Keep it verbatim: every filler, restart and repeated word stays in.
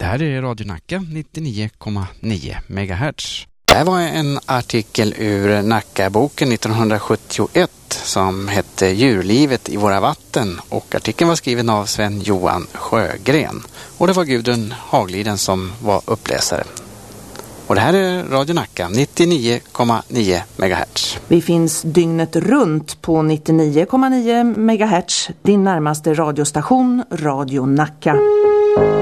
här är Radio Nacka nittionio komma nio megahertz. Det här var en artikel ur Nacka-boken nittonhundrasjuttioett som hette Djurlivet i våra vatten, och artikeln var skriven av Sven Johan Sjögren. Och det var Gudrun Hagliden som var uppläsare. Och det här är Radio Nacka nittionio komma nio megahertz. Vi finns dygnet runt på nittionio komma nio megahertz, din närmaste radiostation Radio Nacka.